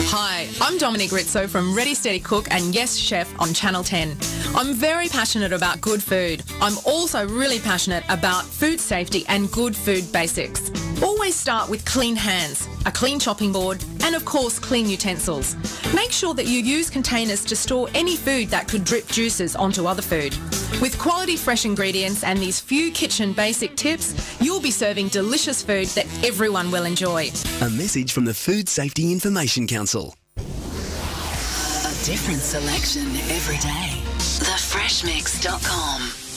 Hi, I'm Dominic Rizzo from Ready Steady Cook and Yes Chef on Channel 10. I'm very passionate about good food. I'm also really passionate about food safety and good food basics. Always start with clean hands, a clean chopping board, and of course clean utensils. Make sure that you use containers to store any food that could drip juices onto other food. With quality fresh ingredients and these few kitchen basic tips, you'll be serving delicious food that everyone will enjoy. A message from the Food Safety Information Council. A different selection every day. TheFreshMix.com